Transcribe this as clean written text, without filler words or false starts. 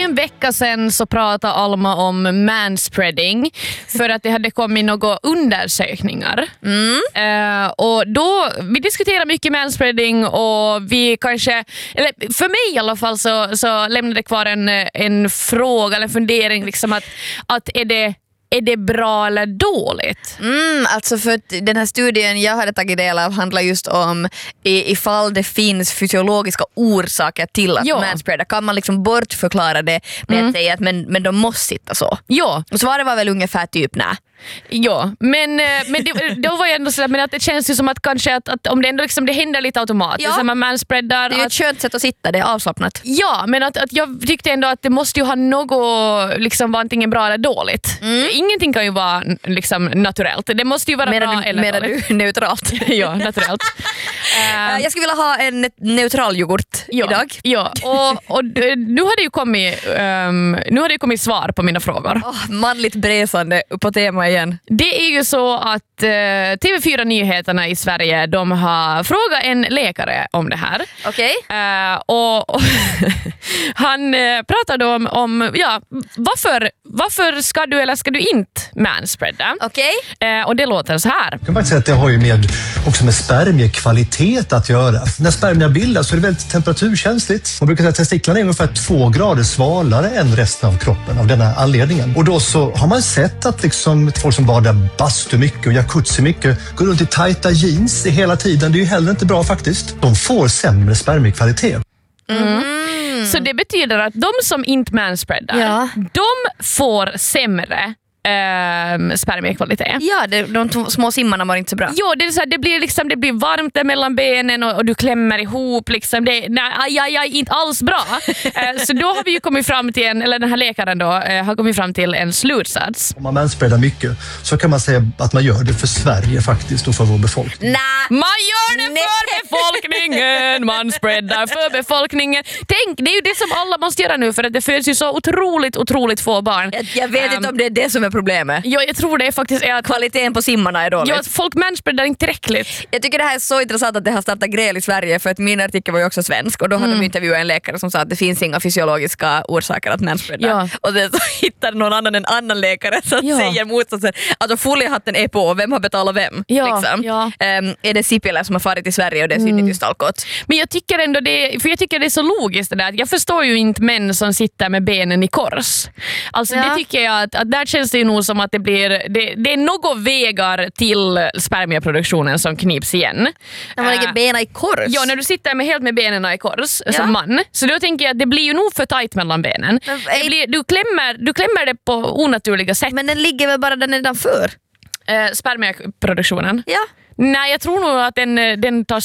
en vecka sedan så pratade Alma om manspreading för att det hade kommit några undersökningar. Och då, vi diskuterar mycket manspreading och vi kanske, eller för mig i alla fall så lämnade kvar en fråga eller fundering liksom att är det bra eller dåligt? Alltså för att den här studien jag hade tagit del av handlar just om ifall det finns fysiologiska orsaker till att manspreada. Kan man liksom bortförklara det med att säga att men de måste sitta så? Ja. Och svaret var väl ungefär typ nej. Ja, men då var jag ändå sådär, men att det känns ju som att kanske att om det ändå liksom, det händer lite automatiskt. Ja. Så man manspreadar. Det är ju ett skönt sätt att sitta, det är avslappnat. Ja, men att jag tyckte ändå att det måste ju ha något liksom vara antingen bra eller dåligt. Ingenting kan ju vara liksom naturellt. Det måste ju vara bra eller dåligt. Du neutralt? Ja, naturellt. Jag skulle vilja ha en neutral yoghurt idag. Ja, och nu har det ju kommit svar på mina frågor. Manligt bresande på tema igen. Det är ju så att TV4 Nyheterna i Sverige, de har frågat en läkare om det här. Okej. Och han pratade om varför ska du eller ska du inte manspreada? Okej. Och det låter så här. Jag kan bara säga att det har ju också med spermiekvalitet att göra. När spermierna bildas så är det väldigt temperaturkänsligt. Man brukar säga att testiklarna är ungefär 2 grader svalare än resten av kroppen av denna anledningen. Och då så har man sett att liksom folk som badar bastu mycket och jacuzzi mycket går runt i tajta jeans hela tiden. Det är ju heller inte bra faktiskt. De får sämre spermiekvalitet. Så det betyder att de som inte manspreadar, de får sämre spermiekvalitet. Ja, de små simmarna var inte så bra. Ja, det är så här, det blir varmt där mellan benen och du klämmer ihop liksom. Inte alls bra. Så då har vi ju kommit fram till eller den här läkaren då har kommit fram till en slutsats. Om man manspreadar mycket så kan man säga att man gör det för Sverige faktiskt och för vår befolkning. Man gör det för befolkningen! Man spreadar för befolkningen. Tänk, det är ju det som alla måste göra nu för att det föds ju så otroligt få barn. Jag vet inte om det är det som är problemet. Ja, jag tror det är faktiskt är att kvaliteten på simmarna är dålig. Ja, folk manspreadar inte tillräckligt. Jag tycker det här är så intressant att det har startat gräl i Sverige för att min artikel var ju också svensk och då hade de intervjuat en läkare som sa att det finns inga fysiologiska orsaker att manspreada. Ja. Och sen så hittade någon annan läkare som säger motsatsen. Alltså foliehatten är på, vem har betalat vem? Ja. Liksom. Ja. Är det Sipilä som har farit till Sverige och det är synligt just alkot? Men jag tycker ändå jag tycker det är så logiskt det där. Jag förstår ju inte män som sitter med benen i kors. Alltså det tycker jag att där känns det ju nog som att det är några vägar till spermieproduktionen som knips igen. När man lägger benen i kors? Ja, när du sitter helt med benen i kors som man. Så då tänker jag att det blir ju nog för tajt mellan benen. Du klämmer det på onaturliga sätt. Men den ligger väl bara där nedanför? Spermieproduktionen? Ja. Nej, jag tror nog att den tar